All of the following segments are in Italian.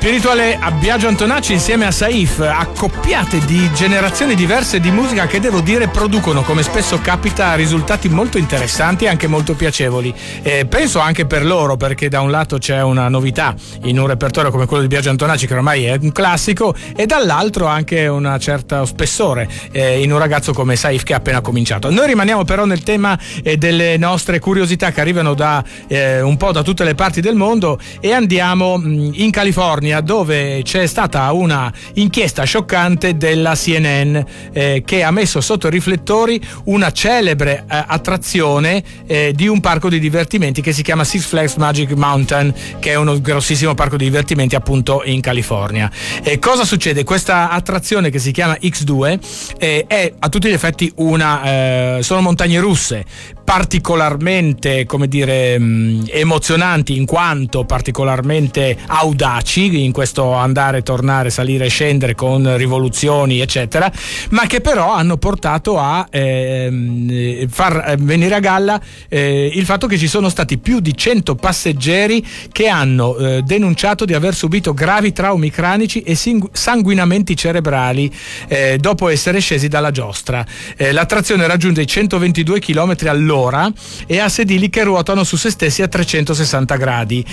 Spirituale a Biagio Antonacci insieme a Saif, accoppiate di generazioni diverse di musica che devo dire producono, come spesso capita, risultati molto interessanti e anche molto piacevoli. Penso anche per loro, perché da un lato c'è una novità in un repertorio come quello di Biagio Antonacci, che ormai è un classico, e dall'altro anche una certa spessore in un ragazzo come Saif che ha appena cominciato. Noi rimaniamo però nel tema delle nostre curiosità che arrivano da un po' da tutte le parti del mondo, e andiamo in California, dove c'è stata una inchiesta scioccante della CNN che ha messo sotto i riflettori una celebre attrazione di un parco di divertimenti che si chiama Six Flags Magic Mountain, che è uno grossissimo parco di divertimenti appunto in California. Cosa succede? Questa attrazione, che si chiama X2, è a tutti gli effetti sono montagne russe particolarmente, come dire, emozionanti, in quanto particolarmente audaci in questo andare, tornare, salire e scendere con rivoluzioni eccetera, ma che però hanno portato a far venire a galla il fatto che ci sono stati più di 100 passeggeri che hanno denunciato di aver subito gravi traumi cranici e sanguinamenti cerebrali dopo essere scesi dalla giostra. L'attrazione raggiunge i 122 km all'ora e ha sedili che ruotano su se stessi a 360 gradi.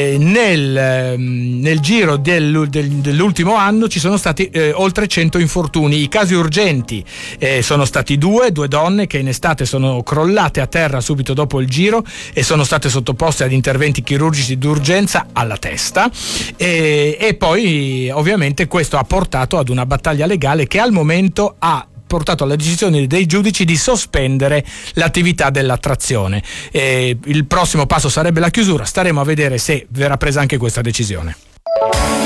Nel giro dell'ultimo anno ci sono stati oltre 100 infortuni. I casi urgenti sono stati due donne che in estate sono crollate a terra subito dopo il giro e sono state sottoposte ad interventi chirurgici d'urgenza alla testa, e poi ovviamente questo ha portato ad una battaglia legale che al momento ha portato alla decisione dei giudici di sospendere l'attività dell'attrazione. Il prossimo passo sarebbe la chiusura. Staremo a vedere se verrà presa anche questa decisione.